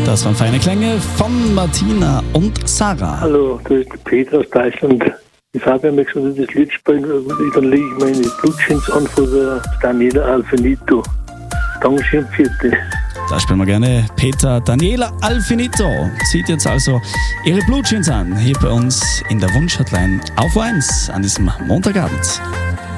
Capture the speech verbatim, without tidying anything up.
Das waren feine Klänge von Martina und Sarah. Hallo, das ist der Peter aus Deutschland. Die Fabian hat mir gesagt, das Lied spielen, dann lege ich meine Blutschins an von der Daniela Alfinito. Dankeschön, vierte. Da spielen wir gerne Peter Daniela Alfinito. Zieht jetzt also ihre Blutschins an, hier bei uns in der Wunschhotline auf eins an diesem Montagabend.